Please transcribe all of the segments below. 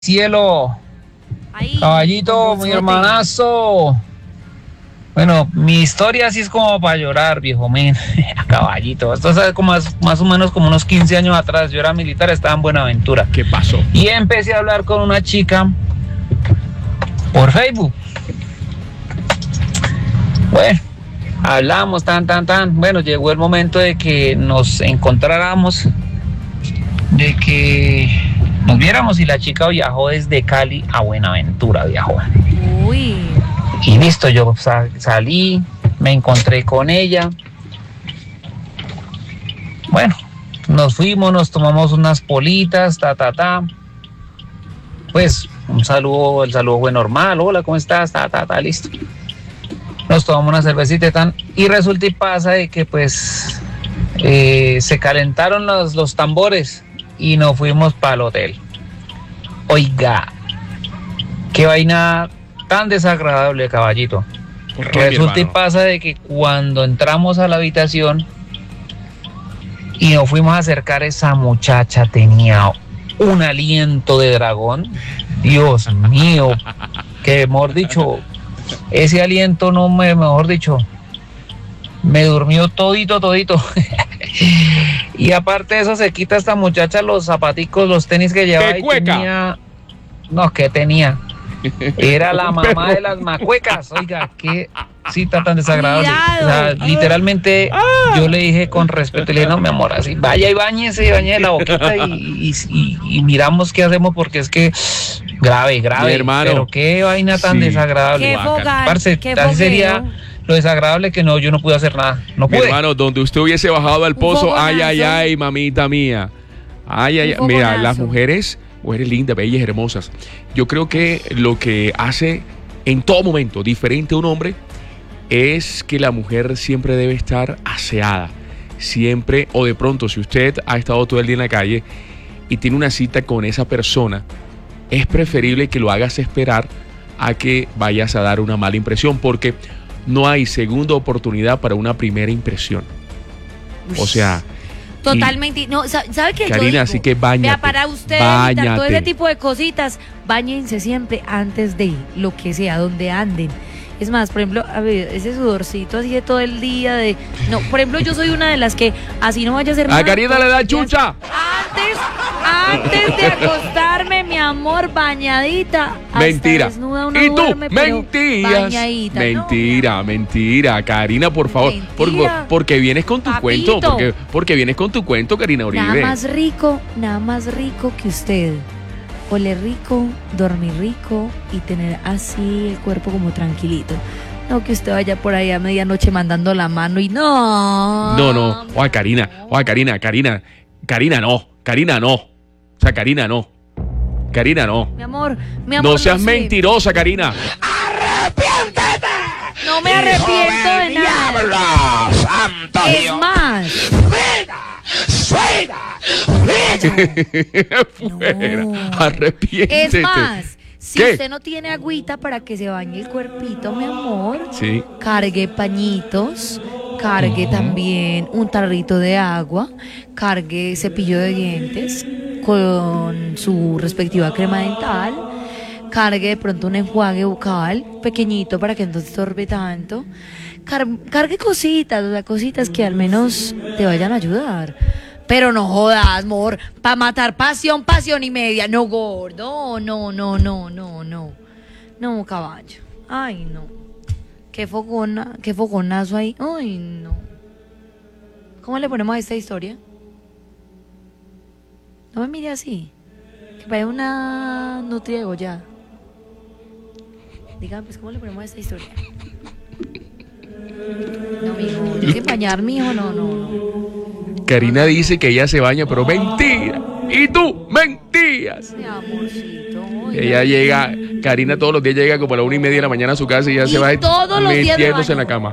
Cielo, Ahí, caballito, mi hermanazo. Bueno, mi historia sí es como para llorar, viejo men. Caballito, esto es como más o menos como unos 15 años atrás. Yo era militar, estaba en Buenaventura. ¿Qué pasó? Y empecé a hablar con una chica por Facebook. Bueno, hablamos, tan. Bueno, llegó el momento de que nos encontráramos, de que nos viéramos, y la chica viajó desde Cali a Buenaventura, viajó. Uy. Y listo, yo salí, me encontré con ella. Bueno, nos fuimos, nos tomamos unas politas, Pues un saludo, el saludo fue normal, hola, ¿cómo estás? Listo. Nos tomamos una cervecita y resulta y pasa de que pues se calentaron los tambores y nos fuimos para el hotel. Oiga, qué vaina tan desagradable, caballito. Resulta y pasa de que cuando entramos a la habitación y nos fuimos a acercar, esa muchacha tenía un aliento de dragón. Dios mío, que mejor dicho, ese aliento me durmió todito. Y aparte de eso, se quita esta muchacha los zapaticos, los tenis que llevaba y tenía... No, ¿qué tenía? Era la mamá de las macuecas. Oiga, qué cita tan desagradable. O sea, literalmente yo le dije con respeto, le dije, no, mi amor, así, vaya y bañe la boquita y miramos qué hacemos, porque es que grave, pero qué vaina tan desagradable. Parce, así sería lo desagradable que yo no pude hacer nada. No pude. Mi hermano, donde usted hubiese bajado al pozo, ay, mamita mía. Ay, mira, las mujeres lindas, bellas, hermosas. Yo creo que lo que hace en todo momento diferente a un hombre es que la mujer siempre debe estar aseada. Siempre, o de pronto, si usted ha estado todo el día en la calle y tiene una cita con esa persona, es preferible que lo hagas esperar a que vayas a dar una mala impresión, porque no hay segunda oportunidad para una primera impresión. O sea... Totalmente. No, ¿sabe qué? Karina, yo digo, así que bañate. Vea, para usted evitar todo ese tipo de cositas, báñense siempre antes de lo que sea, donde anden. Es más, por ejemplo, a ver, ese sudorcito así de todo el día No, por ejemplo, yo soy una de las que así no vaya a ser nada. A Karina le da chucha. Antes de acostarme, mi amor, bañadita. Mentira. Desnuda uno ¿Y tú? duerme, Mentiras. Mentira. Karina, por favor. Porque vienes con tu cuento. Porque vienes con tu cuento, Karina Uribe. Nada más rico que usted. Oler rico, dormir rico y tener así el cuerpo como tranquilito. No que usted vaya por ahí a medianoche mandando la mano y no. No. Karina, no. O sea, Karina, no. Mi amor. No seas mentirosa, Karina. ¡Arrepiéntete! No me arrepiento de nada. ¡Diablo, santo Es Dios! más. ¡Fuera! Arrepiéntete. Es más, si ¿Qué? usted no tiene agüita para que se bañe el cuerpito, mi amor, sí, cargue pañitos, cargue también un tarrito de agua, cargue cepillo de dientes con su respectiva crema dental, cargue de pronto un enjuague bucal pequeñito para que no te estorbe tanto, cargue cositas, o sea, cositas que al menos te vayan a ayudar. Pero no jodas, amor, para matar pasión y media. No, gordo, no. No, caballo. Ay, no. Qué fogonazo ahí. Ay, no. ¿Cómo le ponemos a esta historia? No me mire así. Que parece una nutria de Goya. Dígame, pues, ¿cómo le ponemos a esta historia? No, mijo, ¿hay que bañar, mijo? No. Karina dice que ella se baña, pero mentira. ¿Y tú? Mentías. Mi amorcito. Ella llega, Karina todos los días llega como a las 1:30 de la mañana a su casa y ya se va todos los días metiéndose en la cama.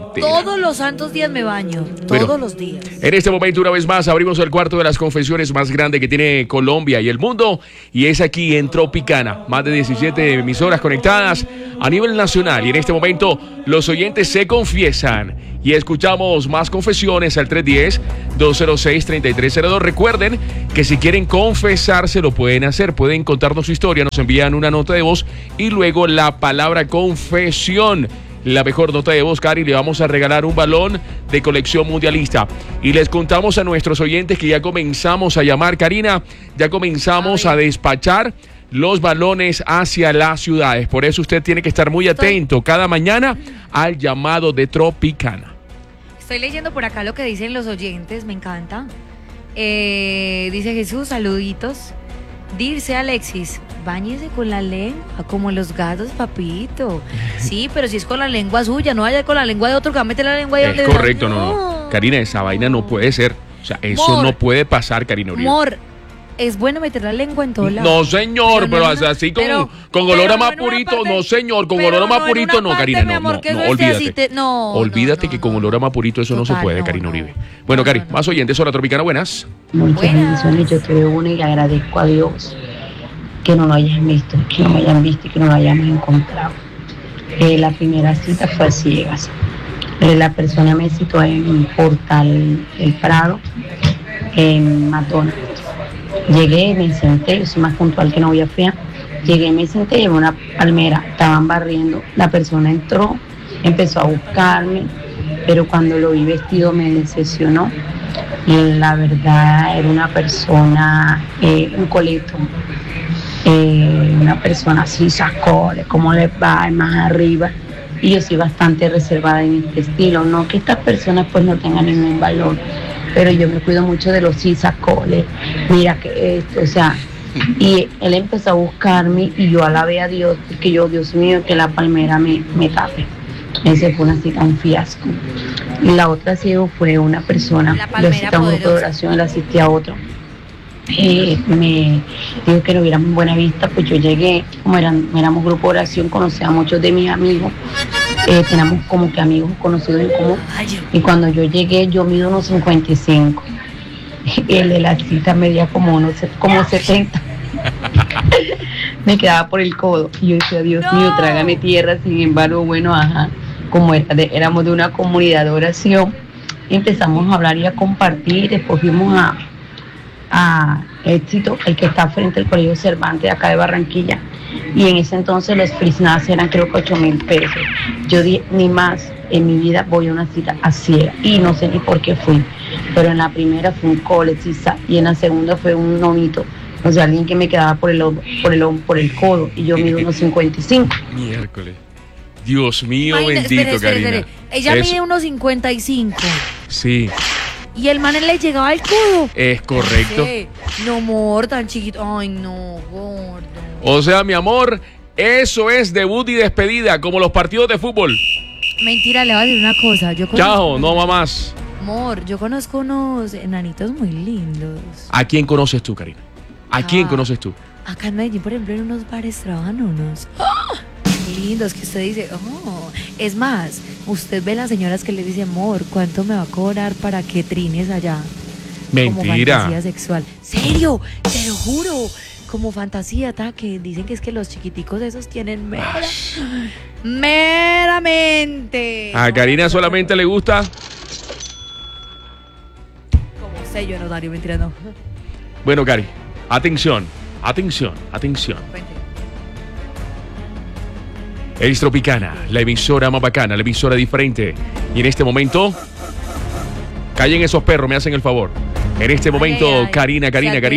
mentira. Todos los santos días me baño, todos los días. En este momento, una vez más, abrimos el cuarto de las confesiones más grande que tiene Colombia y el mundo, y es aquí en Tropicana. Más de 17 emisoras conectadas a nivel nacional, y en este momento los oyentes se confiesan y escuchamos más confesiones al 310-206-3302. Recuerden que si quieren confesarse lo pueden hacer, pueden contarnos su historia, nos envían una nota de voz y luego la palabra confesión. La mejor nota de voz, Cari, le vamos a regalar un balón de colección mundialista. Y les contamos a nuestros oyentes que ya comenzamos a llamar, Karina, ya comenzamos a despachar los balones hacia las ciudades. Por eso usted tiene que estar muy atento cada mañana al llamado de Tropicana. Estoy leyendo por acá lo que dicen los oyentes, me encanta. Dice Jesús, saluditos. Dice Alexis, báñese con la lengua, como los gatos, papito. Sí, pero si es con la lengua suya, no vaya con la lengua de otro que va a meter la lengua ahí donde... Es correcto, no. Karina, esa vaina no puede ser. O sea, eso no puede pasar, Karina Uribe. Amor, es bueno meter la lengua en todo lado. No, señor, pero así con olor a más purito, no, señor, con olor a más purito, no, Karina, no, olvídate. Olvídate que con olor a más purito eso no se puede, Karina Uribe. Bueno, Cari, más oyentes, hola Tropicana, buenas. Muchas bendiciones, yo tuve una y le agradezco a Dios que no lo hayan visto, que no me hayan visto y que no lo hayamos encontrado. La primera cita fue a ciegas. La persona me citó en Portal El Prado, en McDonald's. Llegué, me senté, yo soy más puntual que novia fea. Llegué, me senté, llevé una palmera, estaban barriendo. La persona entró, empezó a buscarme, pero cuando lo vi vestido me decepcionó. La verdad era una persona, un coleto, una persona así, sacoles, cómo le va, más arriba. Y yo soy bastante reservada en este estilo, no que estas personas pues no tengan ningún valor, pero yo me cuido mucho de los sacoles, mira que esto, o sea, y él empezó a buscarme y yo alabé a Dios, porque yo, Dios mío, que la palmera me tape. Ese fue una cita, un fiasco. Y la otra ciego fue una persona, yo cité a un grupo de oración, la asistí a otro. Me dijo que no hubiera muy buena vista, pues yo llegué, como éramos grupo de oración, conocía a muchos de mis amigos, teníamos como que amigos conocidos en común, y cuando yo llegué yo mido unos 55, el de la cita medía como 70, me quedaba por el codo, y yo decía, Dios mío, trágame tierra. Sin embargo, bueno, como éramos de una comunidad de oración, empezamos a hablar y a compartir, después fuimos a Éxito, el que está frente al Colegio Cervantes de acá de Barranquilla, y en ese entonces los free snacks eran creo que 8,000 pesos. Yo dije, ni más en mi vida voy a una cita a ciega, y no sé ni por qué fui, pero en la primera fue un colecista y en la segunda fue un nomito, o sea, alguien que me quedaba por el codo, y yo mido unos 55. Miércoles. Dios mío, bendito, Karina. Ella mide unos 55. Sí. Y el man le llegaba al codo. Es correcto. No, amor, tan chiquito. Ay, no, gordo. O sea, mi amor, eso es debut y despedida, como los partidos de fútbol. Mentira, le voy a decir una cosa. Chao, no mamás. Amor, yo conozco unos enanitos muy lindos. ¿A quién conoces tú, Karina? ¿A quién conoces tú? Acá en Medellín, por ejemplo, en unos bares trabajan unos lindos que usted dice, es más, usted ve las señoras que le dicen, amor, ¿cuánto me va a cobrar para que trines allá? Mentira. Como fantasía sexual. ¿Serio? Te lo juro. Como fantasía, que dicen que es que los chiquiticos esos tienen meramente. A Karina solamente le gusta. Como sello, no, Dario, mentira, no. Bueno, Cari, atención. Es Tropicana, la emisora más bacana, la emisora diferente. Y en este momento, callen esos perros, me hacen el favor. En este momento, Karina,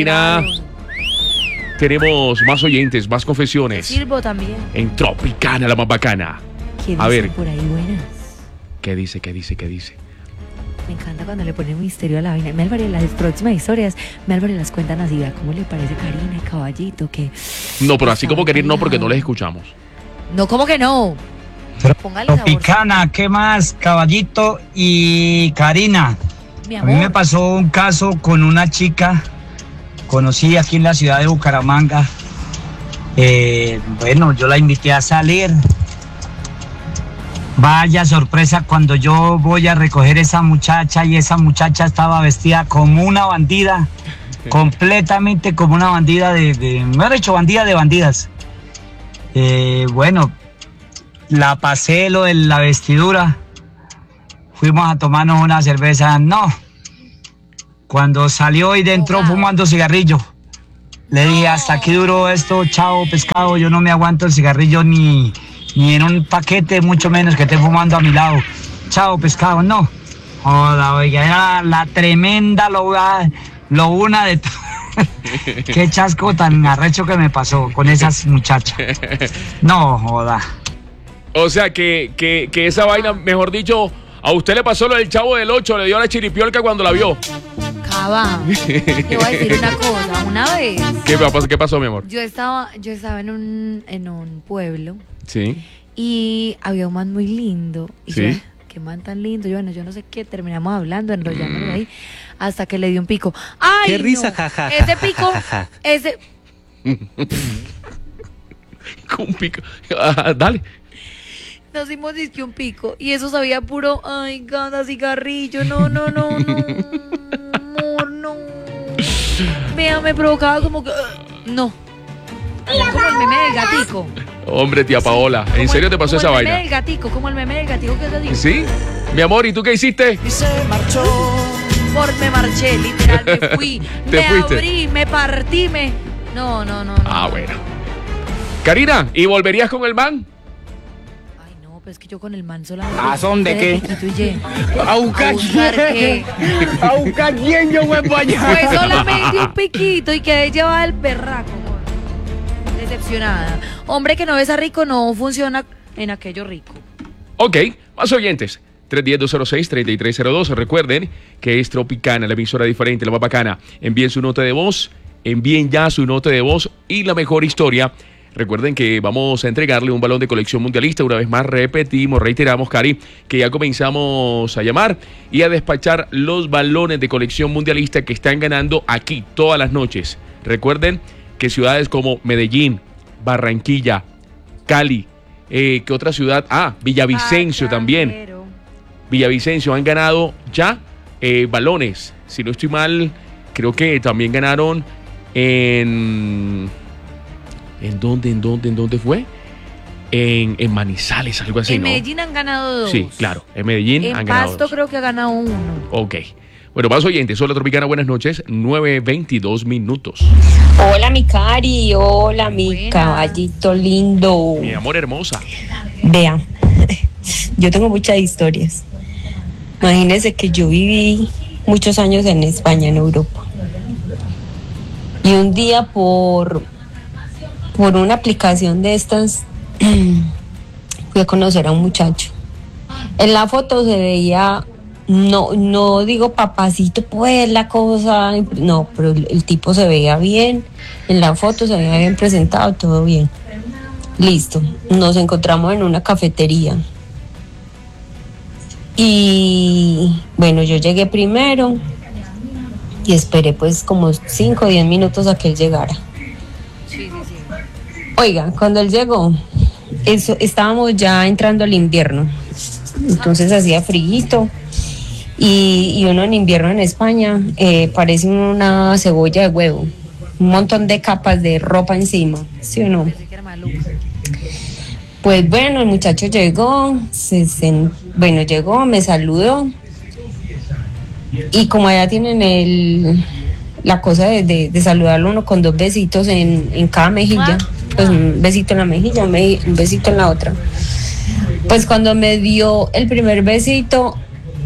tenemos más oyentes, más confesiones. Sirvo también. En Tropicana, la más bacana. ¿Qué A ver, por ahí buenas? ¿Qué dice? Me encanta cuando le ponen misterio a la vaina. Me Álvarez, las próximas historias, me Álvarez las cuentan así, vea cómo le parece Karina, el caballito, que... No, pero así como querer no, porque no les escuchamos. No, ¿cómo que no? Póngale Tropicana, ¿qué más? Caballito y Karina. Mi A amor. mí me pasó un caso con una chica, conocí aquí en la ciudad de Bucaramanga. Bueno, yo la invité a salir. Vaya sorpresa cuando yo voy a recoger esa muchacha y esa muchacha estaba vestida como una bandida, completamente como una bandida mejor dicho, bandida de bandidas. Bueno, la pasé lo de la vestidura, fuimos a tomarnos una cerveza, no. Cuando salió y entró fumando cigarrillo, le dije, hasta aquí duró esto, chao pescado, yo no me aguanto el cigarrillo ni en un paquete, mucho menos que esté fumando a mi lado. Chao pescado, no. Joda, oiga, era la tremenda lobuna de qué chasco tan arrecho que me pasó con esas muchachas. No, joda. O sea que esa vaina, mejor dicho, a usted le pasó lo del Chavo del 8, le dio la chiripiolca cuando la vio. Cava, te voy a decir una cosa, una vez. ¿Qué pasó, mi amor? Yo estaba en un pueblo. Sí. Y había un man muy lindo. Y sí. yo, qué man tan lindo. Yo no sé qué, terminamos hablando, enrollándonos ahí, hasta que le dio un pico. ¡Ay, qué risa, no! jaja! Ese pico, ese... Un pico. Dale. Nos dimos disque un pico. Y eso sabía puro, ay, gana, cigarrillo. No. Amor, no. Vea, me provocaba como que... no. Como el meme del gatico. Hombre, tía Paola, ¿en serio te pasó esa vaina? Como el meme del gatico que te digo. ¿Sí? Mi amor, ¿y tú qué hiciste? Y se marchó. Me marché, literal, me fui. ¿Te fuiste? Abrí, me partí, No. Ah, bueno. Karina, ¿y volverías con el man? Ay, no, pues es que yo con el man solamente... ¿A son de qué? ¿A buscar qué? ¿A buscar quién yo voy para allá? Fue solamente un piquito y quedé llevada el berraco, amor. Decepcionada. Hombre que no besa rico no funciona en aquello rico. Ok, más oyentes. 310-206-3302. Recuerden que es Tropicana, la emisora diferente, la más bacana. Envíen su nota de voz, envíen ya su nota de voz y la mejor historia. Recuerden que vamos a entregarle un balón de colección mundialista. Una vez más reiteramos, Cari, que ya comenzamos a llamar y a despachar los balones de colección mundialista que están ganando aquí todas las noches. Recuerden que ciudades como Medellín, Barranquilla, Cali, ¿qué otra ciudad? Villavicencio también. Villavicencio han ganado ya balones. Si no estoy mal, creo que también ganaron ¿En dónde fue? En Manizales, algo así, en ¿no? Medellín han ganado 2. Sí, claro, en Medellín han ganado 2. En Pasto creo que ha ganado 1. Ok. Bueno, más oyentes, hola Tropicana, buenas noches, 9:22 minutos. Hola mi Cari, hola mi Buenas. Caballito lindo. Mi amor hermosa. Vea, yo tengo muchas historias. Imagínense que yo viví muchos años en España, en Europa. Y un día por una aplicación de estas fui a conocer a un muchacho. En la foto se veía, no digo papacito, pues la cosa, no, pero el tipo se veía bien, en la foto se veía bien presentado, todo bien. Listo, nos encontramos en una cafetería. Y bueno, yo llegué primero y esperé pues como 5 o 10 minutos a que él llegara. Sí. Oiga, cuando él llegó, estábamos ya entrando al invierno, entonces hacía frío y uno en invierno en España parece una cebolla de huevo, un montón de capas de ropa encima, ¿sí o no? Pues bueno, el muchacho llegó, llegó, me saludó y como allá tienen la cosa de saludarlo uno con 2 besitos en cada mejilla, pues un besito en la mejilla, un besito en la otra. Pues cuando me dio el primer besito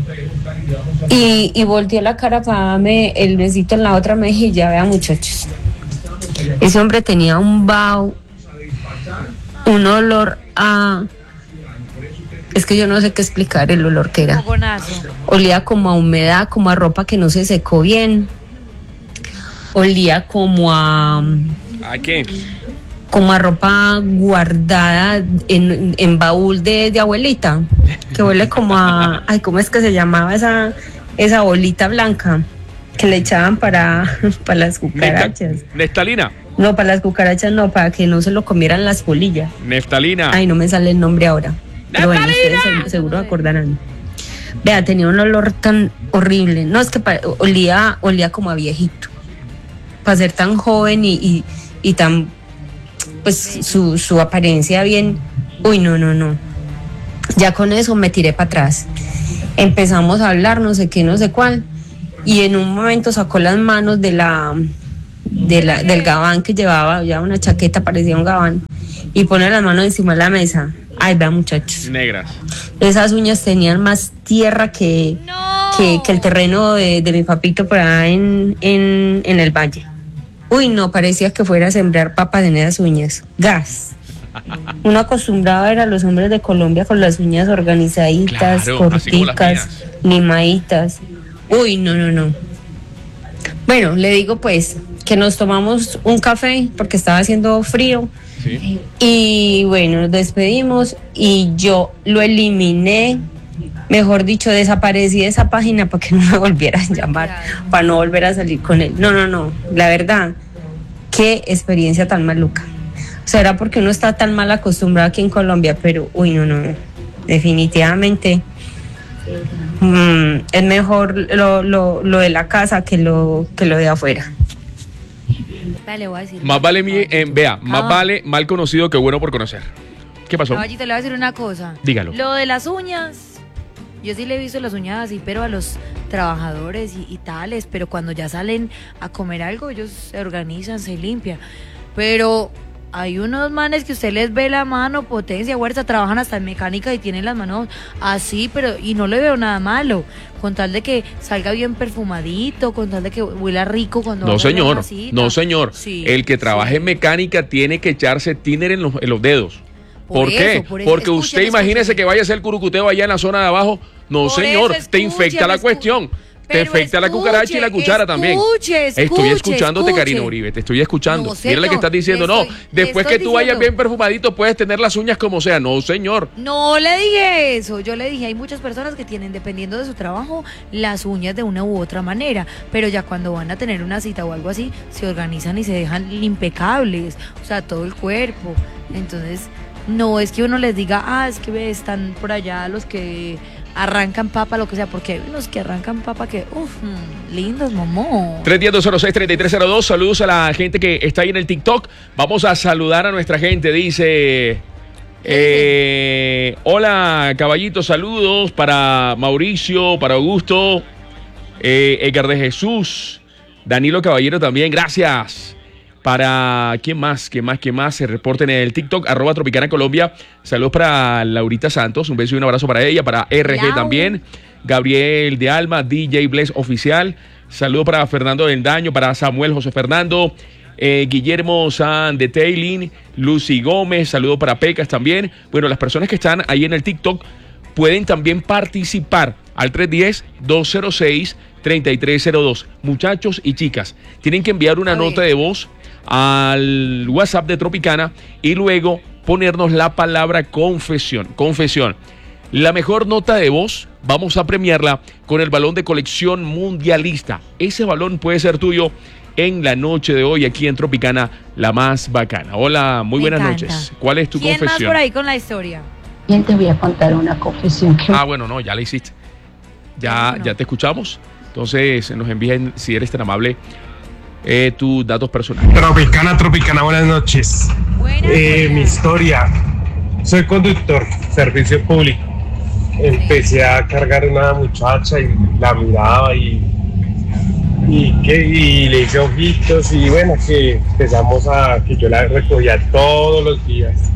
y volteó la cara para darme el besito en la otra mejilla, vean muchachos, ese hombre tenía un vaho, un olor a... Es que yo no sé qué explicar el olor que era. Olía como a humedad, como a ropa que no se secó bien. Olía como a... ¿A qué? Como a ropa guardada en baúl de abuelita. Que huele como a... Ay, ¿cómo es que se llamaba esa bolita blanca? Que le echaban para las cucarachas. ¿Neftalina? No, para las cucarachas no, para que no se lo comieran las polillas. ¿Neftalina? Ay, no me sale el nombre ahora. Pero bueno, ustedes seguro acordarán. Vea, tenía un olor tan horrible. No, es que olía como a viejito. Para ser tan joven y tan, pues su apariencia bien. Uy, no. Ya con eso me tiré para atrás. Empezamos a hablar, no sé qué, no sé cuál. Y en un momento sacó las manos del gabán que llevaba una chaqueta, parecía un gabán. Y pone las manos encima de la mesa. Ay, vean, muchachos. Negras. Esas uñas tenían más tierra que el terreno de mi papito por allá en el valle. Uy, no, parecía que fuera a sembrar papas en esas uñas. Gas. Uno acostumbrado a ver a los hombres de Colombia con las uñas organizaditas, claro, corticas, limaditas. Uy, no. Bueno, le digo pues que nos tomamos un café porque estaba haciendo frío. Sí. Y bueno, nos despedimos y yo lo eliminé, mejor dicho, desaparecí de esa página para que no me volviera a llamar, para no volver a salir con él. No, la verdad, qué experiencia tan maluca. O sea, era porque uno está tan mal acostumbrado aquí en Colombia, pero uy, no, definitivamente es mejor lo de la casa que lo de afuera. Vale, voy a decir. Más vale, más vale mal conocido que bueno por conocer. ¿Qué pasó? Caballito, le voy a decir una cosa. Dígalo. Lo de las uñas, yo sí le he visto las uñas así, pero a los trabajadores y tales, pero cuando ya salen a comer algo, ellos se organizan, se limpian. Pero hay unos manes que usted les ve la mano, potencia, fuerza, trabajan hasta en mecánica y tienen las manos así, y no le veo nada malo, con tal de que salga bien perfumadito, con tal de que huela rico cuando No, señor, no, señor. Sí, el que trabaje en mecánica tiene que echarse thinner en los dedos. ¿Por qué? Por eso. Porque usted imagínese que vaya a hacer curucuteo allá en la zona de abajo. No, Por señor, eso, te infecta la cuestión. Te afecta la cucaracha y la cuchara también. Estoy escuchándote, Karina Uribe, te estoy escuchando. No, Mira lo que estás diciendo. Después que tú vayas bien perfumadito, puedes tener las uñas como sea. No, señor. No le dije eso. Yo le dije, hay muchas personas que tienen, dependiendo de su trabajo, las uñas de una u otra manera. Pero ya cuando van a tener una cita o algo así, se organizan y se dejan impecables. O sea, todo el cuerpo. Entonces, no es que uno les diga, es que están por allá los que arrancan papa, lo que sea, porque hay unos que arrancan papa que, lindos, momón. 310-206-3302, saludos a la gente que está ahí en el TikTok. Vamos a saludar a nuestra gente, dice... hola, caballito, saludos para Mauricio, para Augusto, Edgar de Jesús, Danilo Caballero también, gracias. Para, ¿quién más se reporten en el TikTok? @Tropicana Colombia. Saludos para Laurita Santos, un beso y un abrazo para ella, para RG también. Gabriel de Alma, DJ Bless Oficial. Saludos para Fernando Vendaño, para Samuel José Fernando, Guillermo San de Taylin, Lucy Gómez. Saludos para Pecas también. Bueno, las personas que están ahí en el TikTok pueden también participar al 310-206-3302. Muchachos y chicas, tienen que enviar una nota de voz al WhatsApp de Tropicana y luego ponernos la palabra confesión. La mejor nota de voz vamos a premiarla con el balón de colección mundialista. Ese balón puede ser tuyo en la noche de hoy aquí en Tropicana, la más bacana. Hola, muy buenas noches. ¿Cuál es tu confesión? ¿Quién más por ahí con la historia? Bien, te voy a contar una confesión. Bueno, no, ya la hiciste. Ya te escuchamos. Entonces nos envíen, si eres tan amable, tus datos personales. Tropicana, buenas noches. Mi historia. Soy conductor, servicio público. Empecé a cargar una muchacha y la miraba y le hice ojitos y bueno, que empezamos que yo la recogía todos los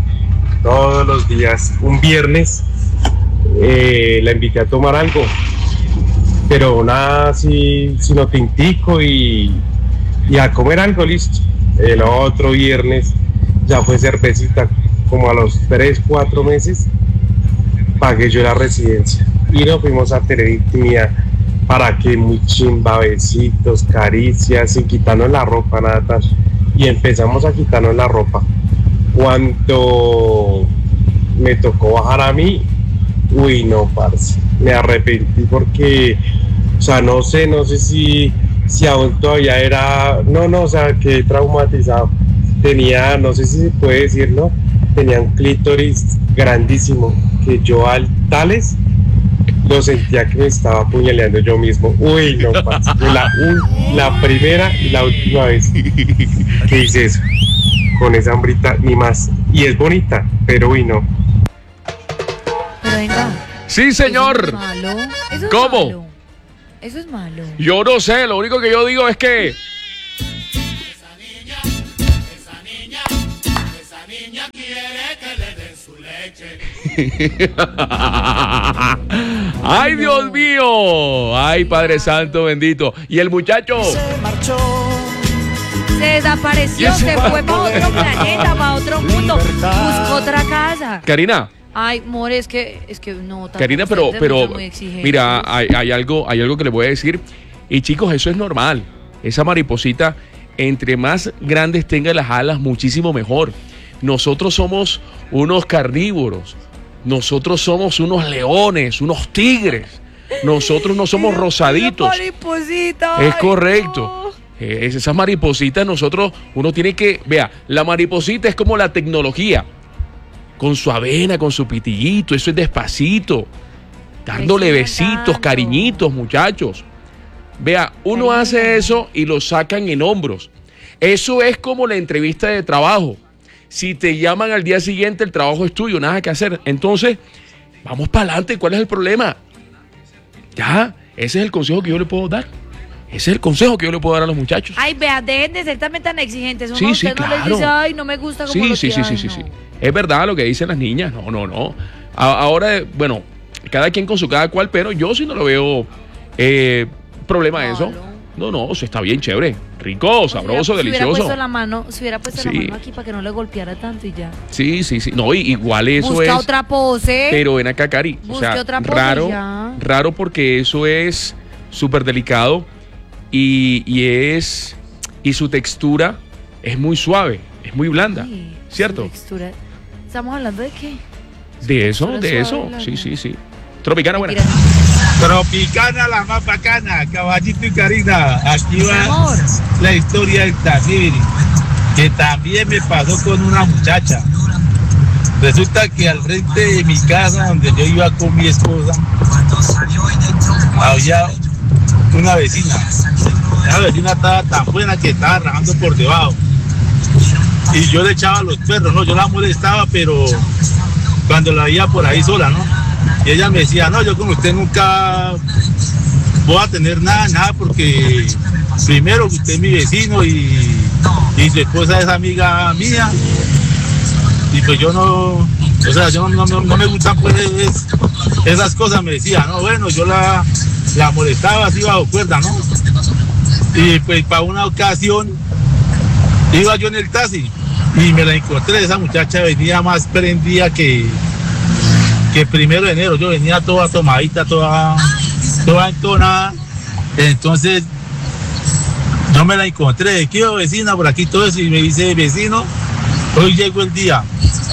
días. Un viernes la invité a tomar algo, pero nada así, sino tintico y a comer algo, listo. El otro viernes ya fue cervecita, como a los 3-4 meses pagué yo la residencia y nos fuimos a tener intimidad. Para que muy chimba, besitos, caricias, sin quitarnos la ropa, nada. Y empezamos a quitarnos la ropa. Cuando me tocó bajar a mí, uy no, parce, me arrepentí porque, o sea, no sé si aún todavía era, o sea, quedé traumatizado. Tenía, no sé si se puede decir, ¿no? tenía un clítoris grandísimo que yo al tales lo sentía que me estaba apuñaleando yo mismo. Uy, no, parce, fue la primera y la última vez que hice eso. Con esa hambrita, ni más. Y es bonita, pero uy, no. Pero venga. Sí, señor. Eso es malo. Eso es ¿Cómo? malo. Eso es malo. Yo no sé, lo único que yo digo es que... Esa niña quiere que le den su leche. ¡Ay, Dios mío! ¡Ay, Padre Santo bendito! Y el muchacho... Se marchó. Se desapareció, se fue para otro planeta, para otro mundo. Buscó otra casa. Karina. Ay, more, es que no. Karina, pero mira, hay algo que le voy a decir. Y chicos, eso es normal. Esa mariposita, entre más grandes tenga las alas, muchísimo mejor. Nosotros somos unos carnívoros. Nosotros somos unos leones, unos tigres. Nosotros no somos rosaditos. Mariposita. Es correcto. Esas maripositas, uno tiene que... Vea, la mariposita es como la tecnología. Con su avena, con su pitillito, eso es despacito. Dándole besitos, cariñitos, muchachos. Vea, uno hace eso y lo sacan en hombros. Eso es como la entrevista de trabajo. Si te llaman al día siguiente, el trabajo es tuyo, nada que hacer. Entonces, vamos para adelante. ¿Cuál es el problema? Ya, ese es el consejo que yo le puedo dar. Ese es el consejo que yo le puedo dar a los muchachos. Ay, vea, dejen de ser también tan exigentes. Uno Sí, a usted no claro. les dice, ay, no me gusta como lo Sí. no. Es verdad lo que dicen las niñas. No. Ahora, bueno, cada quien con su cada cual, pero yo sí no lo veo problema de eso. No, eso está bien chévere. Rico, sabroso, delicioso. Si hubiera puesto la mano aquí para que no le golpeara tanto y ya. Sí. No, igual eso Busca es. otra pose. Pero ven acá, Cari. Busque otra pose ya. Raro porque eso es súper delicado y su textura es muy suave, es muy blanda. Ay, ¿cierto? su textura. ¿Estamos hablando de qué? De eso. Suave, Sí. Tropicana, buena. Mira, Tropicana, la más bacana, Caballito y Karina. Aquí mi va amor. la historia del taxi, que también me pasó con una muchacha. Resulta que al frente de mi casa, donde yo iba con mi esposa, había una vecina. Esa vecina estaba tan buena que estaba rajando por debajo. Y yo le echaba a los perros, ¿no? Yo la molestaba, pero cuando la veía por ahí sola, ¿no? Y ella me decía, no, yo con usted nunca voy a tener nada, porque primero usted es mi vecino y su esposa es amiga mía. Y pues yo no me gustan pues esas cosas, me decía, no, bueno, yo la molestaba así bajo cuerda, ¿no? Y pues para una ocasión iba yo en el taxi y me la encontré, esa muchacha venía más prendida que 1 de enero, yo venía toda tomadita, toda entonada. Entonces yo me la encontré, ¿qué vecina? Por aquí todo eso, y me dice, vecino, hoy llegó el día.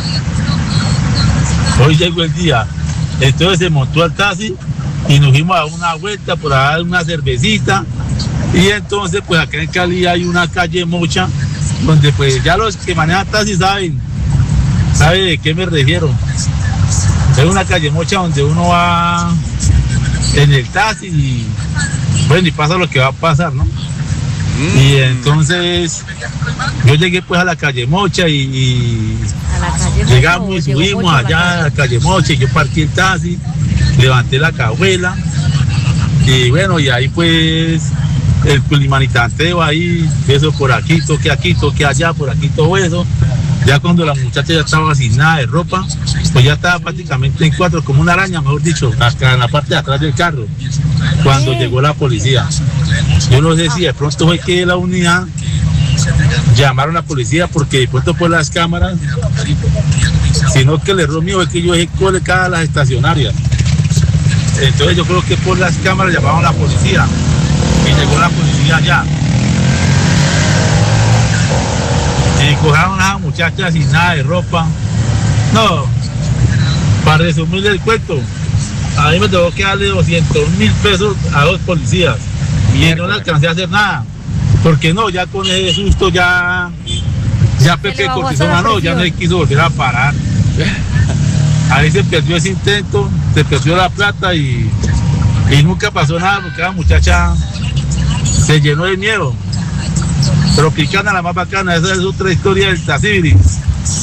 Entonces se montó al taxi y nos fuimos a dar una vuelta por a dar una cervecita. Y entonces pues acá en Cali hay una calle Mocha, donde pues ya los que manejan taxi saben de qué me refiero. Es una calle Mocha donde uno va en el taxi y bueno, y pasa lo que va a pasar, ¿no? Y entonces yo llegué pues a la calle Mocha y llegamos y subimos allá a la calle Mocha y yo partí el taxi, levanté la cajuela y bueno, y ahí pues el culimanitanteo ahí, eso por aquí, toque allá, por aquí todo eso. Ya cuando la muchacha ya estaba sin nada de ropa, pues ya estaba prácticamente en cuatro, como una araña, mejor dicho, hasta en la parte de atrás del carro, cuando llegó la policía. Yo no sé si de pronto fue que la unidad llamaron a la policía, porque de pronto por las cámaras, sino que el error mío es que yo dejé colocadas las estacionarias. Entonces yo creo que por las cámaras llamaron a la policía y llegó la policía allá. Y cogieron a esa muchacha sin nada de ropa. No, para resumir el cuento, a mí me tuvo que darle 200.000 pesos a 2 policías. Y no le alcancé a hacer nada. Porque no, ya con ese susto ya Ya Pepe Cortisona ganó, ya no se quiso volver a parar. Ahí se perdió ese intento, se perdió la plata y nunca pasó nada porque la muchacha se llenó de miedo. Tropicana, la más bacana, esa es otra historia del Tacibiris.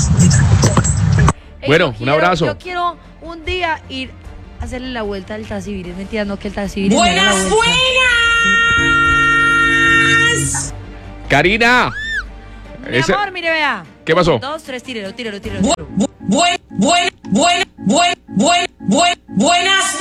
Bueno, un abrazo. Yo quiero un día ir a hacerle la vuelta al Tacibiris. Mentira, no, que el Tacibiris. ¡Buenas, buenas! Karina. Mi amor, mire, vea. ¿Qué pasó? 1, 2, 3, tírelo. Buenas.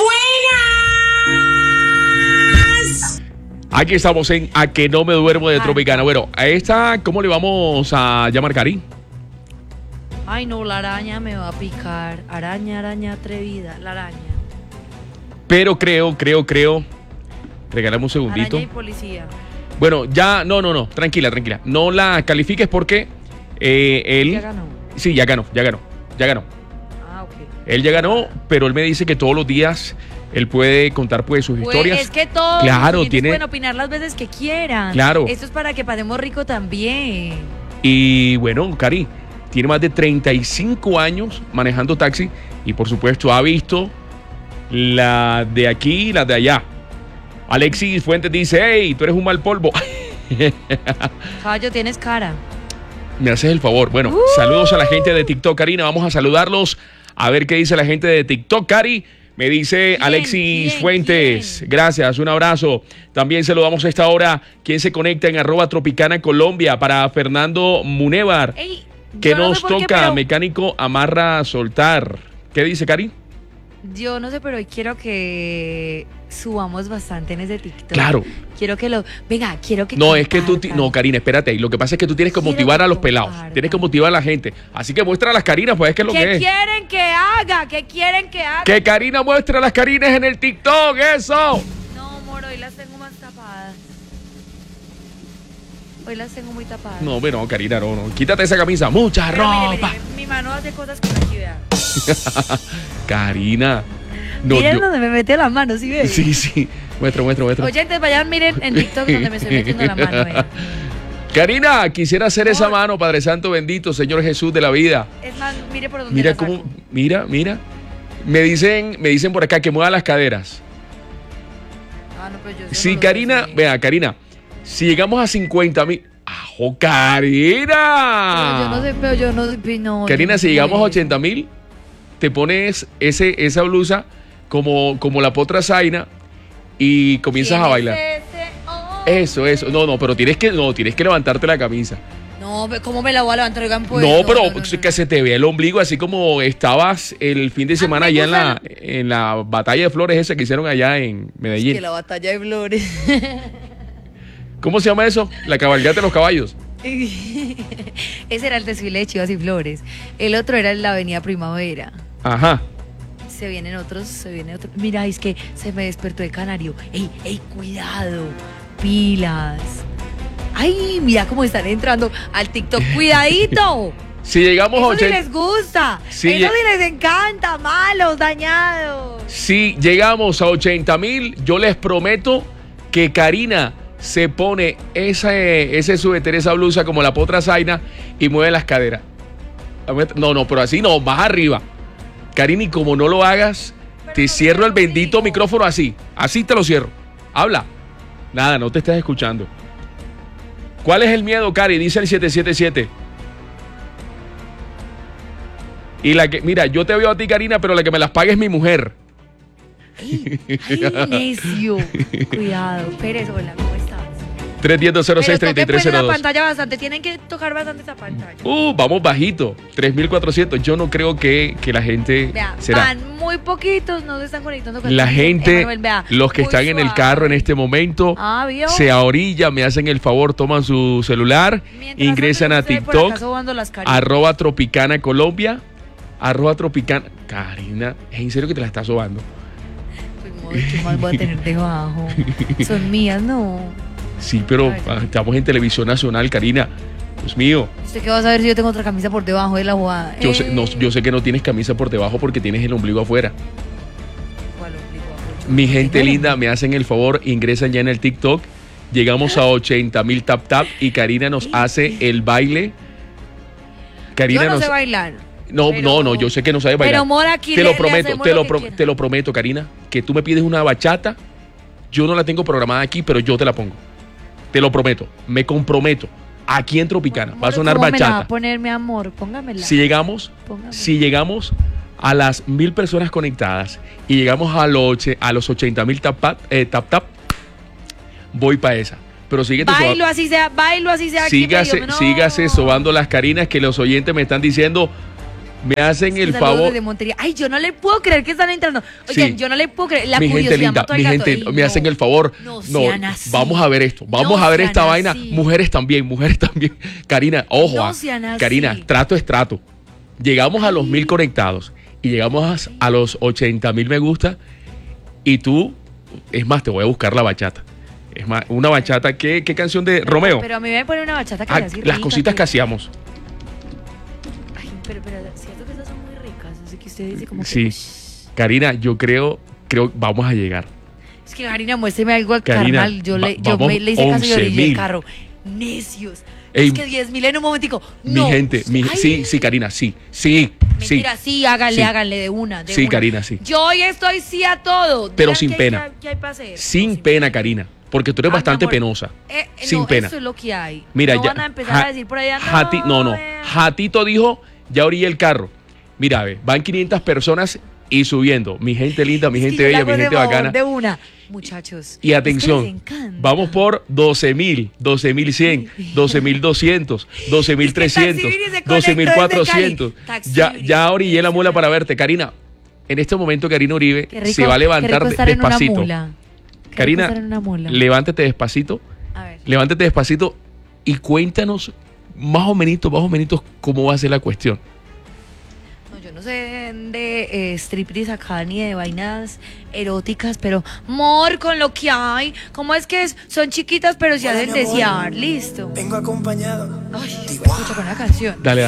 Aquí estamos en A que no me duermo de Tropicana. Bueno, a esta, ¿cómo le vamos a llamar, Cari? Ay, no, la araña me va a picar. Araña atrevida, la araña. Pero creo. Regalamos un segundito. Araña y policía. Bueno, ya, no, tranquila. No la califiques porque él... ¿Ya ganó? Sí, ya ganó. Ah, ok. Él ya ganó, pero él me dice que todos los días él puede contar pues sus historias. Es que todos claro, pueden opinar las veces que quieran. Claro. Esto es para que pasemos rico también. Y bueno, Cari, tiene más de 35 años manejando taxi y por supuesto ha visto la de aquí y la de allá. Alexis Fuentes dice, hey, tú eres un mal polvo. Caballo, tienes cara. Me haces el favor. Bueno, saludos a la gente de TikTok, Karina. Vamos a saludarlos. A ver qué dice la gente de TikTok, Cari. Me dice Alexis Fuentes. Gracias, un abrazo. También saludamos a esta hora quien se conecta en @Tropicana Colombia para Fernando Munevar. Ey, que no nos sé por qué, toca, pero... mecánico amarra soltar. ¿Qué dice, Cari? Yo no sé, pero hoy quiero que subamos bastante en ese TikTok. Claro. Quiero que lo... Venga, quiero que... No, es que tú... No, Karina, espérate ahí. Lo que pasa es que tú tienes que motivar a los pelados. Tienes que motivar a la gente. Así que muestra a las Karinas, pues es que es lo que es. ¿Qué quieren que haga? ¿Qué quieren que haga? Que Karina muestre a las Karinas en el TikTok, eso. No, moro, hoy las tengo más tapadas. Hoy las tengo muy tapadas. No, pero Karina, no. Quítate esa camisa. Mucha pero ropa. Mire, mi mano hace cosas que aquí, vea. Karina. No, miren donde me metió la mano, ¿sí ves? Sí. Muestra. Oyentes, vayan, miren en TikTok donde me estoy metiendo la mano, vea. Karina, quisiera hacer esa mano, Padre Santo bendito, Señor Jesús de la vida. Es más, mire por donde mira la cómo, saco. mira. Me dicen por acá que mueva las caderas. Ah, no, pues yo Sí, Karina, vea, Karina, si llegamos a 50,000. ¡Ajo, Karina! Pero yo no sé, no. Karina, si llegamos a 80,000, te pones esa blusa como la potra Zaina y comienzas a bailar. Eso. No, pero tienes que levantarte la camisa. No, ¿cómo me la voy a levantar? Oigan, pues, no, que se te vea el ombligo así como estabas el fin de semana allá en la batalla de flores esa que hicieron allá en Medellín. Es que la batalla de flores. ¿Cómo se llama eso? La cabalgata de los caballos. Ese era el desfile de Chivas y Flores. El otro era en la Avenida Primavera. Ajá. Se vienen otros. Mira, es que se me despertó el canario. ¡Ey, cuidado! Pilas. ¡Ay, mira cómo están entrando al TikTok! ¡Cuidadito! Si llegamos a 80... Eso sí les gusta. Eso sí les encanta. Malos, dañados. Si llegamos a 80,000, yo les prometo que Karina se pone ese suéter, esa blusa como la potra Zaina y mueve las caderas. No, pero así no, más arriba. Karina, y como no lo hagas, te cierro el bendito micrófono así. Así te lo cierro. Habla. Nada, no te estás escuchando. ¿Cuál es el miedo, Cari? Dice el 777. Y la que, mira, yo te veo a ti, Karina, pero la que me las pague es mi mujer. Ay, necio. Cuidado. Pérez, hola, ¿cómo estás? 310-206-3302. la pantalla bastante. Tienen que tocar bastante esa pantalla. Vamos bajito. 3,400. Yo no creo que la gente vea, será. Van muy poquitos, no se están conectando. La gente, Manuel, vea, los que están en el carro en este momento, se ahorillan, me hacen el favor, toman su celular, mientras ingresan a TikTok, @Tropicana Colombia, @Tropicana. Karina, ¿es en serio que te la estás sobando? Pues, ¿qué más voy a tener debajo? Son mías, no. Sí, pero estamos en televisión nacional, Karina. Dios mío. ¿Usted qué va a saber si yo tengo otra camisa por debajo de la jugada? Yo sé que no tienes camisa por debajo porque tienes el ombligo afuera. ¿Cuál ombligo afuera? Mi gente linda, me hacen el favor, ingresan ya en el TikTok. Llegamos a 80,000 tap y Karina nos hace el baile Karina, Yo no sé bailar. No, yo sé que no sabes bailar. Pero amor, aquí te le lo prometo, hacemos te lo lo, que pro- quiera. te lo prometo, Karina, que tú me pides una bachata, yo no la tengo programada aquí, pero yo te la pongo. Te lo prometo, me comprometo. Aquí en Tropicana va a sonar ¿Cómo me la va a bachata. poner, mi amor? Póngamela. Si llegamos a las 1000 personas conectadas y llegamos a los 80,000 tap, voy para esa. Pero síguete Bailo así sea. aquí medio, no. sígase sobando las Carinas que los oyentes me están diciendo, me hacen el Saludos favor. desde Montería. Ay, yo no le puedo creer que están entrando. Oigan, Sí. yo no le puedo creer. La Mi gente curiosidad linda, mató al mi gato. gente, Ey, me no. hacen el favor. No No, sean así. vamos a ver esto. Vamos No a ver esta sean vaina. así. Mujeres también. Karina, ojo. No sean así. Karina, trato es trato. Llegamos a los 1000 conectados y llegamos a los 80,000 me gusta. Y tú, es más, te voy a buscar la bachata. Es más, una bachata. ¿Qué canción de Romeo? Pero a mí me pone una bachata que Ah, sea así las rica, cositas que que- hacíamos. Ay, pero siento que estas son muy ricas. Así que usted dice como que... Sí. Karina, yo creo vamos a llegar. Es que Karina, muéstreme algo al Karina, carnal. Yo vamos le hice caso y yo le dije 11,000. el carro. Necios. Ey, Es que 10,000 en un momentico. No. Mi gente, Ay, sí, Karina, sí. Mentira, sí, háganle, Sí. háganle de una. Sí, Karina, sí. Yo hoy estoy sí a todo. Pero Digan sin qué pena. ¿Qué hay para hacer? Sin pena, Karina. Porque tú eres Ah, bastante mi amor. penosa. Sin no, pena. Eso es lo que hay. Mira, no ya. van a empezar a decir por allá. No. Jatito dijo, ya orillé el carro. Mira, ve, van 500 personas y subiendo. Mi gente linda, mi gente bella, mi gente bacana. De una. Muchachos. Y es que atención, les encanta. vamos por 12,000, 12,100, 12,200, 12,300, Es que Taxi Viri se conectó 12,400. desde Cali. Taxi Viri. Ya orillé la mula para verte. Karina, en este momento Karina Uribe Qué rico, se va a qué levantar rico estar en una despacito. mula. Qué rico Karina, estar en una mula. levántate despacito. A ver. Levántate despacito y cuéntanos más o menos cómo va a ser la cuestión. No, yo no sé de striptease acá ni de vainas eróticas, pero amor con lo que hay. ¿Cómo es que son chiquitas pero se hacen desear? Listo. Vengo acompañado. Ay, escucha con la canción. Dale.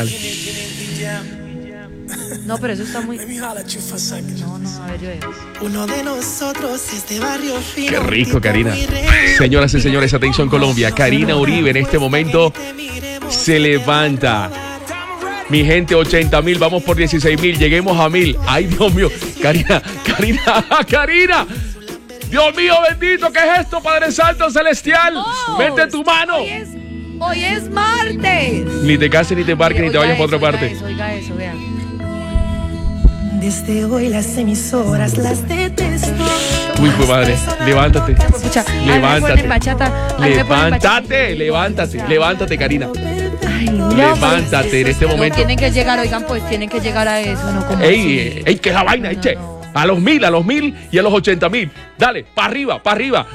No, pero eso está muy... No, a ver, yo veo. Uno de nosotros es de barrio fino. Qué rico, Karina. Señoras y señores, atención Colombia. Karina Uribe en este momento se levanta. Mi gente, 80,000, vamos por 16,000, lleguemos a 1,000. Ay, Dios mío. Karina. Dios mío, bendito, ¿qué es esto, Padre Santo Celestial? Mete tu mano. Hoy es martes. Ni te cases, ni te embarques, ni te vayas para otra parte. Oiga eso, vean. Desde hoy las emisoras las detesto. Uy, pues madre, levántate. Escucha, Levántate. Levántate. Levántate, Karina. Ay, no, Levántate en este no, momento. tienen que llegar, oigan, pues tienen que llegar a eso, ¿no? Como Ey, que es la vaina, che. A los 1,000 y a los 80,000. Dale, para arriba.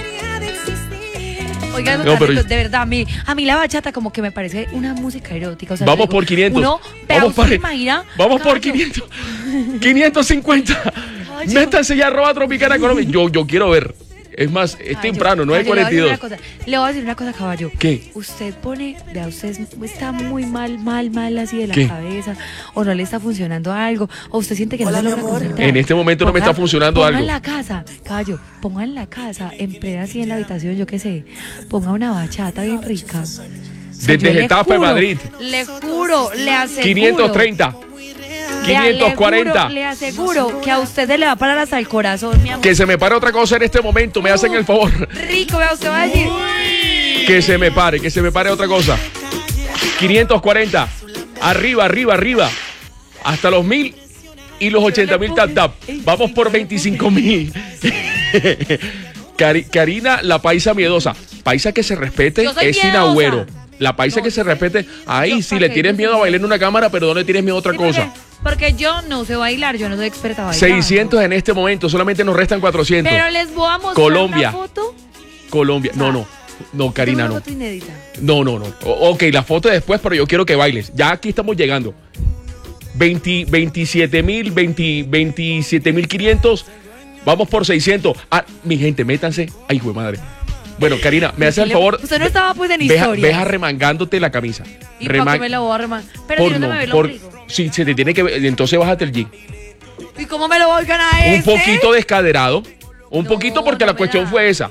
Oigan, No, pero- de verdad, a mí la bachata como que me parece una música erótica. O sea, Vamos yo por 500. Uno, Vamos usted imagina, Vamos por caballo, 500. 550. Métanse ya a @Tropicana Colombia. Yo quiero ver. Es más, es temprano, caballo, 9:42. Le voy a decir una cosa, caballo. ¿Qué? Usted vea, usted está muy mal así de la ¿Qué? cabeza, o no le está funcionando algo, o usted siente que no se logra concentrar. En este momento no me está funcionando ponga algo. en la casa, caballo, ponga en la casa, en plena así en la habitación, yo qué sé, ponga una bachata bien rica. O sea, Desde yo le Getafe, juro, Madrid. Le juro, le aseguro. 530. 540. Le aseguro que a usted se le va a parar hasta el corazón, mi amor. Que se me pare otra cosa en este momento. Me hacen el favor. Rico, vea, usted va a decir. Que se me pare otra cosa. 540. Arriba. Hasta los 1,000 y los 80,000 tap. Vamos por 25,000. Karina, la paisa miedosa. Paisa que se respete Yo soy es sin miedosa. agüero. La paisa que se respete. Ahí sí le tienes miedo a bailar en una cámara, pero no le tienes miedo a otra cosa. Porque yo no sé bailar, yo no soy experta bailando. 600 en este momento, solamente nos restan 400. Pero les voy a mostrar Colombia. una foto. Colombia. No, Karina, Una no. foto inédita. No. Ok, la foto después, pero yo quiero que bailes. Ya aquí estamos llegando. 27,000, 27,500. Vamos por 600. Ah, mi gente, métanse. Ay, güey, madre. Bueno, Karina, me hace el favor. Usted no estaba pues en Veja historia. remangándote la camisa. ¿Y para qué me la voy a remar? Pero si no se me ve el ombligo. Sí, se te tiene que ver. Entonces bájate el jean. ¿Y cómo me lo voy a ganar Un ese? poquito descaderado. Un poquito porque la cuestión fue esa.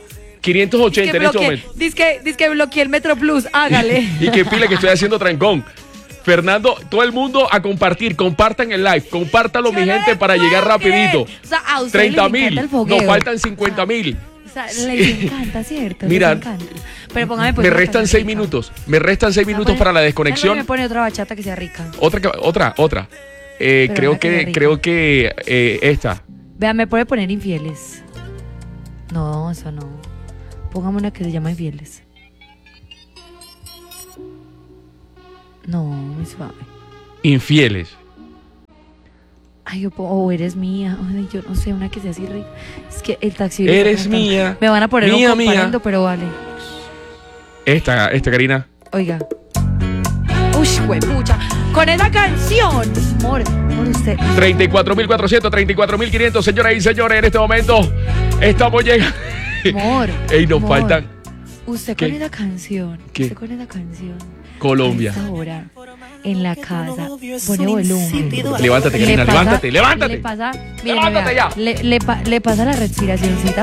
580 en este momento. Dice que bloqueé el Metro Plus, hágale. Y que pile que estoy haciendo trancón. Fernando, todo el mundo a compartir, compartan el live, compártalo mi gente para llegar rapidito. O sea, a ustedes les 30.000, encanta el fogueo. nos faltan 50.000. O sea, les encanta, ¿cierto? Mira, Les encanta. Pero póngame pues Me una restan canción 6 rica. minutos. Me restan 6 minutos para la desconexión. Me pone otra bachata que sea rica. Otra. Creo una que sea rica. que esta. Vean, me puede poner infieles. No, eso no. Póngame una que se llama infieles. No, muy suave. Infieles. Ay, yo o eres mía. Ay, yo no sé, una que sea así rica. Es que el taxi. Eres mía. Me van a poner mía, un comparendo, pero vale. Esta, Karina. Oiga. Uy, pucha. Con esa canción. Amor, por usted. 34.400, 34.500, señoras y señores, en este momento estamos llegando. Amor. Ey, nos amor. faltan. Usted ¿Qué? con esa canción. ¿Qué? Usted con esa canción. Colombia. A esta hora, en la casa, pone volumen. Levántate, Karina, levántate. Le pasa, mire, Levántate vea, ya. le pasa la respiracióncita